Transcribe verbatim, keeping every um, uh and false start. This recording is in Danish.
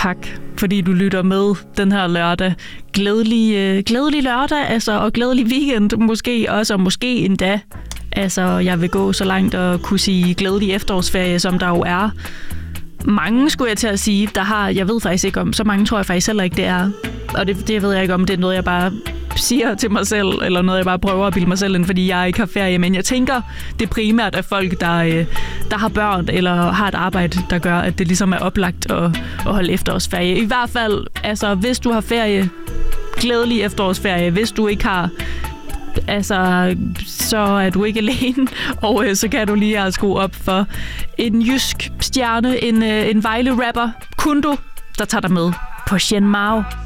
tak, fordi du lytter med den her lørdag. Glædelig, øh, glædelig lørdag, altså, og glædelig weekend måske også, og måske endda. Altså, jeg vil gå så langt og kunne sige glædelig efterårsferie, som der jo er. Mange, skulle jeg til at sige, der har, jeg ved faktisk ikke om, så mange tror jeg faktisk heller ikke, det er. Og det, det ved jeg ikke om, det er noget, jeg bare siger til mig selv, eller noget, jeg bare prøver at bilde mig selv ind, fordi jeg ikke har ferie. Men jeg tænker, det primært er folk, der, der har børn, eller har et arbejde, der gør, at det ligesom er oplagt at, at holde efterårsferie. I hvert fald, altså, hvis du har ferie, glædelig efterårsferie. Hvis du ikke har, altså, så er du ikke alene, og øh, så kan du lige have skrue op for en jysk stjerne, en, øh, en Vejle-rapper, Kundo, der tager dig med på Shen Mao.